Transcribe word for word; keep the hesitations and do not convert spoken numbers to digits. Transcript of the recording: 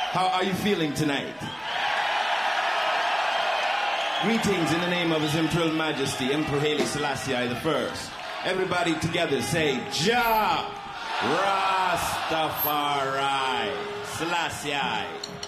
How are you feeling tonight? Greetings in the name of His Imperial Majesty, Emperor Haile Selassie the First. Everybody together say, Jah Rastafari Selassie.